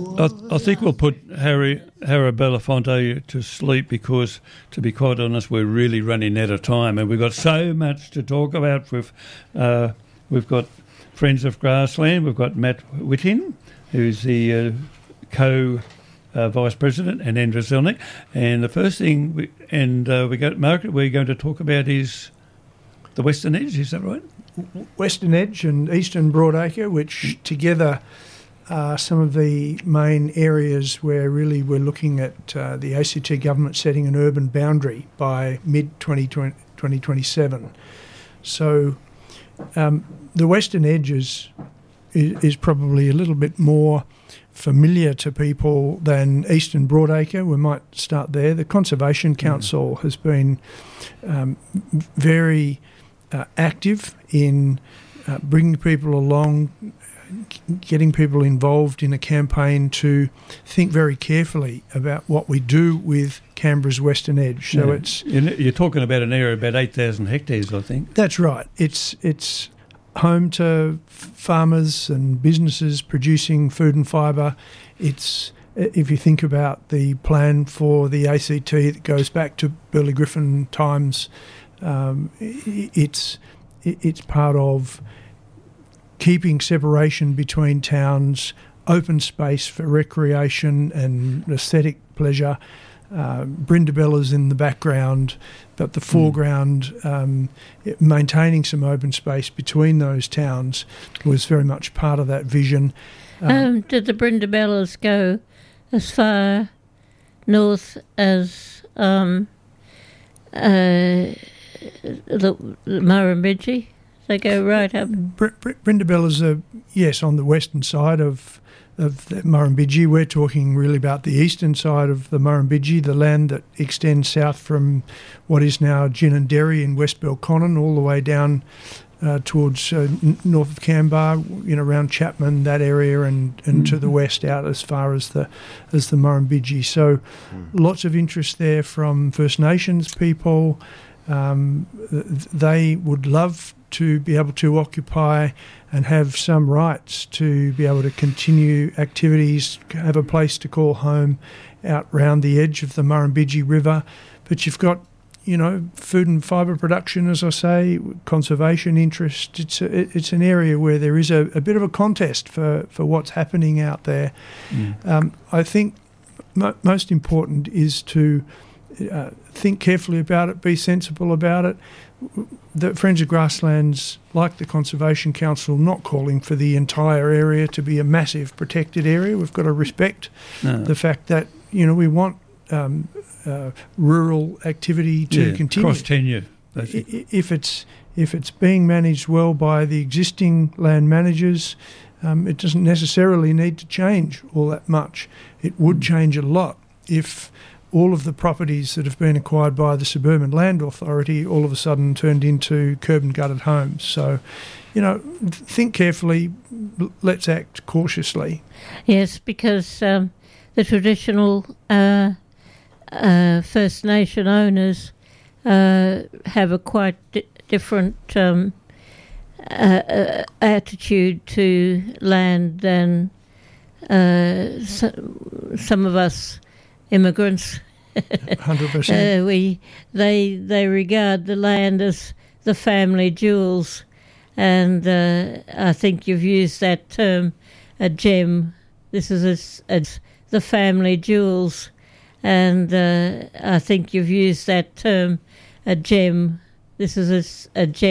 I think we'll put Harry Belafonte to sleep because, to be quite honest, we're really running out of time and we've got so much to talk about. We've got Friends of Grassland, we've got Matt Whittin, who's the Vice President, and Andrew Zelnick. And the first thing we're going to talk about is the Western Edge, is that right? Western Edge and Eastern Broadacre, which together are some of the main areas where really we're looking at the ACT government setting an urban boundary by mid-2027. So the Western Edge is probably a little bit more familiar to people than Eastern Broadacre. We might start there. The Conservation Council has been very active in bringing people along, getting people involved in a campaign to think very carefully about what we do with Canberra's Western Edge. So you're talking about an area of about 8,000 hectares, I think. That's right. It's home to farmers and businesses producing food and fibre. It's, if you think about the plan for the ACT that goes back to Burley Griffin times, it's part of keeping separation between towns, open space for recreation and aesthetic pleasure. Brindabella's in the background, but the foreground, maintaining some open space between those towns was very much part of that vision. Did the Brindabellas go as far north as the Murrumbidgee? They go right up. Brindabella's are, yes, on the western side of the Murrumbidgee. We're talking really about the eastern side of the Murrumbidgee, the land that extends south from what is now Ginninderry in West Belconnen all the way down towards north of Canberra, around Chapman, that area, and to the west out as far as the Murrumbidgee. So lots of interest there from First Nations people. They would love to be able to occupy and have some rights to be able to continue activities, have a place to call home out round the edge of the Murrumbidgee River. But you've got, food and fibre production, as I say, conservation interest. It's an area where there is a bit of a contest for what's happening out there. I think most important is to think carefully about it, be sensible about it. The Friends of Grasslands, like the Conservation Council, not calling for the entire area to be a massive protected area. We've got to respect the fact that, we want rural activity to continue. Cross tenure. If it's being managed well by the existing land managers, it doesn't necessarily need to change all that much. It would change a lot if all of the properties that have been acquired by the Suburban Land Authority all of a sudden turned into curb and gutted homes. So, think carefully, let's act cautiously. Yes, because the traditional First Nation owners have a quite different attitude to land than some of us immigrants. 100%. They regard the land as the family jewels, and I think you've used that term, a gem. This is the family jewels, and I think you've used that term, a gem. This is a gem.